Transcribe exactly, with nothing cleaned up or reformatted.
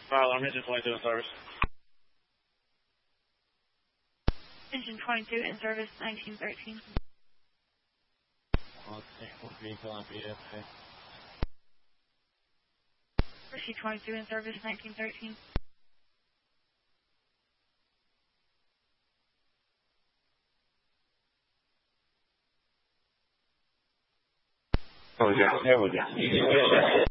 Fire alarm, engine twenty-two in service. Engine twenty-two in service, nineteen thirteen. Hershey twenty-two in service, nineteen thirteen. Oh, yeah, there we go.